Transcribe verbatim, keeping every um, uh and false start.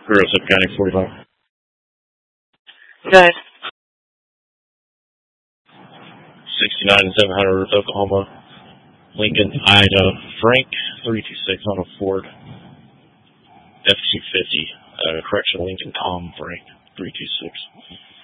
Curacao County forty-five. Good. sixty-nine and seven hundred, Oklahoma. Lincoln, Ida, Frank, three two six on a Ford. F two fifty. Uh, correction, Lincoln, Tom, Frank, three two six.